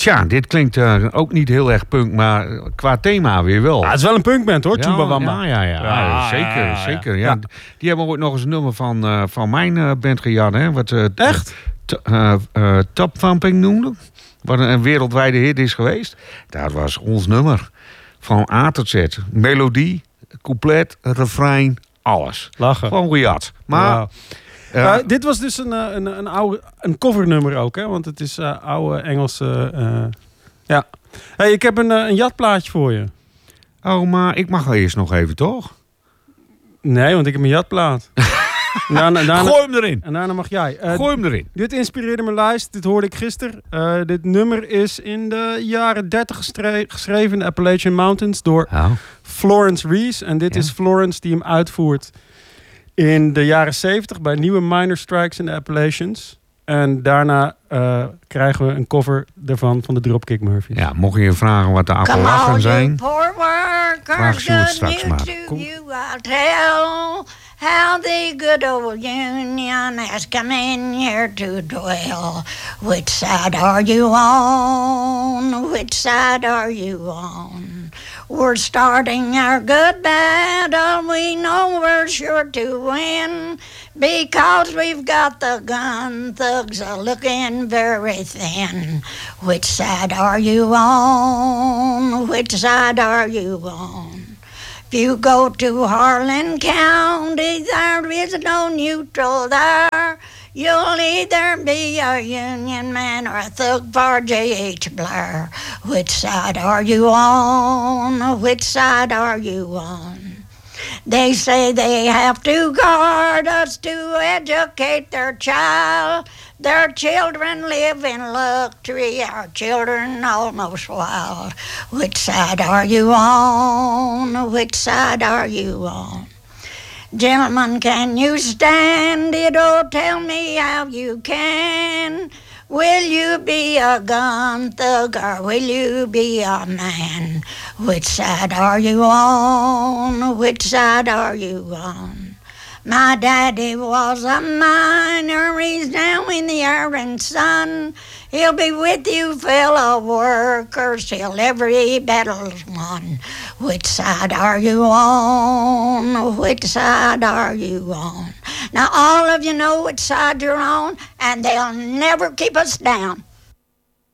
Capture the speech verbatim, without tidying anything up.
Tja, dit klinkt uh, ook niet heel erg punk, maar qua thema weer wel. Ja, het is wel een punkband hoor, ja, Chumbawamba. Ja, ja, ja. Ja, ja, zeker, ja, ja. zeker. Ja. Ja. Die hebben ooit nog eens een nummer van, uh, van mijn uh, band gejat, hè. Wat, uh, Echt? T- uh, uh, Top Thumping noemde. Wat een, een wereldwijde hit is geweest. Dat was ons nummer. Van A tot Z. Melodie, couplet, refrein, alles. Lachen. Gewoon gejat. Maar... Wow. Uh, Uh, dit was dus een, een, een, oude, een covernummer ook, hè? Want het is uh, oude Engelse... Uh, ja. Hey, ik heb een, uh, een jatplaatje voor je. Oh, maar ik mag eerst nog even, toch? Nee, want ik heb een jatplaat. daarna, daarna, Gooi hem erin. En daarna mag jij. Uh, Gooi hem erin. Dit inspireerde mijn lijst. Dit hoorde ik gisteren. Uh, dit nummer is in de jaren dertig gestre- geschreven in de Appalachian Mountains door Oh. Florence Rees. En dit Ja. is Florence die hem uitvoert in de jaren zeventig bij nieuwe minor strikes in de Appalachians. En daarna uh, krijgen we een cover daarvan van de Dropkick Murphys. Ja, mocht je je vragen wat de Appalachen zijn, vraag Sjoerd straks maar. Kom. You, I'll tell how the good old Union has come in here to dwell. Which side are you on? Which side are you on? We're starting our good battle. We know we're sure to win because we've got the gun thugs are looking very thin. Which side are you on? Which side are you on? If you go to Harlan County, there is no neutral there. You'll either be a Union man or a thug for J H Blair. Which side are you on? Which side are you on? They say they have to guard us to educate their child. Their children live in luxury, our children almost wild. Which side are you on? Which side are you on? Gentlemen, can you stand it? Oh, tell me how you can. Will you be a gun thug or will you be a man? Which side are you on? Which side are you on? My daddy was a miner, he's down in the iron sun. He'll be with you fellow workers till every battle's won. Which side are you on? Which side are you on? Now all of you know which side you're on, and they'll never keep us down.